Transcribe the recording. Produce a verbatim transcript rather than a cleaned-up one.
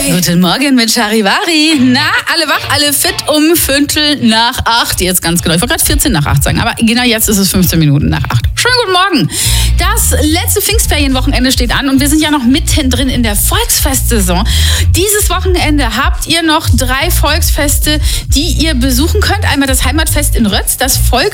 Guten Morgen mit Charivari. Na, alle wach, alle fit um Viertel nach acht. Jetzt ganz genau. Ich wollte gerade vierzehn nach acht sagen, aber genau jetzt ist es fünfzehn Minuten nach acht. Schönen guten Morgen. Das letzte Pfingstferienwochenende steht an und wir sind ja noch mittendrin in der Volksfestsaison. Dieses Wochenende habt ihr noch drei Volksfeste, die ihr besuchen könnt. Einmal das Heimatfest in Rötz, das Volks